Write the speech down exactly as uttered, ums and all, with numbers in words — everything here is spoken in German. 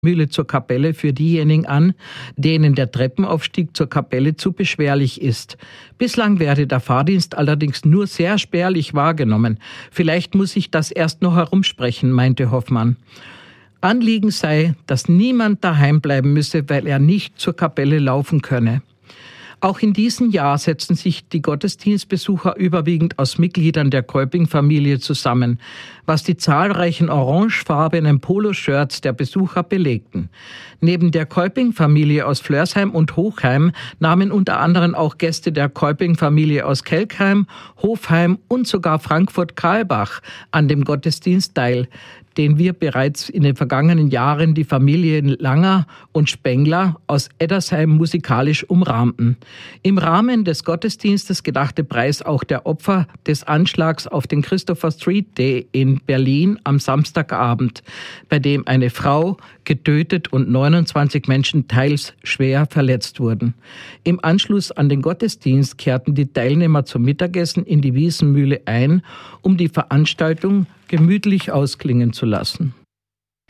Mühle zur Kapelle für diejenigen an, denen der Treppenaufstieg zur Kapelle zu beschwerlich ist. Bislang werde der Fahrdienst allerdings nur sehr spärlich wahrgenommen. Vielleicht muss ich das erst noch herumsprechen, meinte Hoffmann. Anliegen sei, dass niemand daheim bleiben müsse, weil er nicht zur Kapelle laufen könne. Auch in diesem Jahr setzen sich die Gottesdienstbesucher überwiegend aus Mitgliedern der Kolping-Familie zusammen, was die zahlreichen orangefarbenen Poloshirts der Besucher belegten. Neben der Kolping-Familie aus Flörsheim und Hochheim nahmen unter anderem auch Gäste der Kolping-Familie aus Kelkheim, Hofheim und sogar Frankfurt-Karlbach an dem Gottesdienst teil, den wir bereits in den vergangenen Jahren die Familien Langer und Spengler aus Eddersheim musikalisch umrahmten. Im Rahmen des Gottesdienstes gedachte Preis auch der Opfer des Anschlags auf den Christopher Street Day in Berlin am Samstagabend, bei dem eine Frau getötet und neunundzwanzig Menschen teils schwer verletzt wurden. Im Anschluss an den Gottesdienst kehrten die Teilnehmer zum Mittagessen in die Wiesenmühle ein, um die Veranstaltung gemütlich ausklingen zu lassen.